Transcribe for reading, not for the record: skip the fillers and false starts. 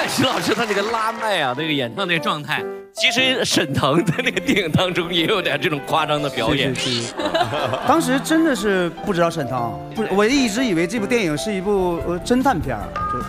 看徐老师他那个拉麦啊，那个演唱那个状态，其实沈腾在那个电影当中也有点这种夸张的表演。 是。当时真的是不知道沈腾，不是，我一直以为这部电影是一部侦探片儿。